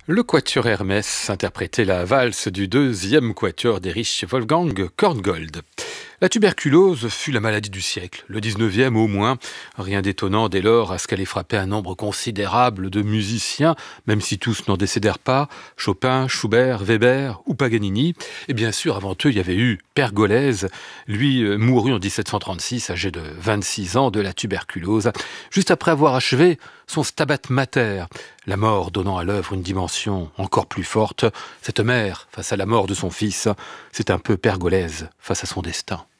Le quatuor Hermès interprétait la valse du deuxième quatuor d'Erich Wolfgang Korngold. La tuberculose fut la maladie du siècle, le 19e au moins. Rien d'étonnant dès lors à ce qu'elle ait frappé un nombre considérable de musiciens, même si tous n'en décédèrent pas, Chopin, Schubert, Weber ou Paganini. Et bien sûr, avant eux, il y avait eu Pergolèse. Lui mourut en 1736, âgé de 26 ans, de la tuberculose, juste après avoir achevé son Stabat Mater, la mort donnant à l'œuvre une dimension encore plus forte. Cette mère, face à la mort de son fils, c'est un peu Pergolèse face à son destin.